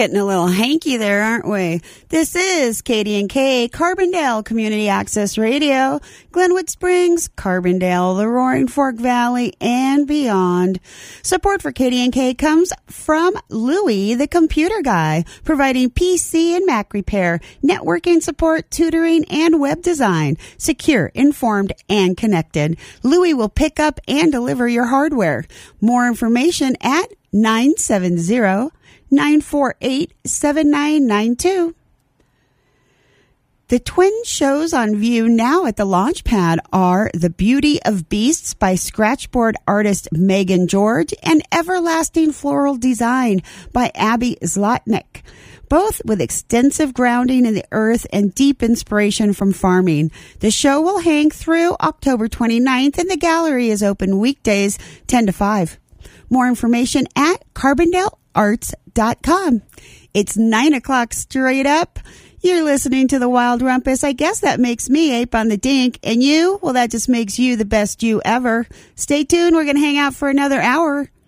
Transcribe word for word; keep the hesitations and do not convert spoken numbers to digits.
getting a little hanky there, aren't we? This is K D and K, Carbondale Community Access Radio, Glenwood Springs, Carbondale, the Roaring Fork Valley, and beyond. Support for K D and K comes from Louie, the computer guy, providing P C and Mac repair, networking support, tutoring, and web design. Secure, informed, and connected. Louie will pick up and deliver your hardware. More information at nine seven zero, nine four eight, seven nine nine two. The twin shows on view now at the Launchpad are The Beauty of Beasts by scratchboard artist Megan George and Everlasting Floral Design by Abby Zlotnick, both with extensive grounding in the earth and deep inspiration from farming. The show will hang through October twenty-ninth, and the gallery is open weekdays ten to five. More information at carbondale arts dot com. It's nine o'clock straight up. You're listening to the Wild Rumpus. I guess that makes me Ape on the Dink. And you? Well, that just makes you the best you ever. Stay tuned. We're going to hang out for another hour.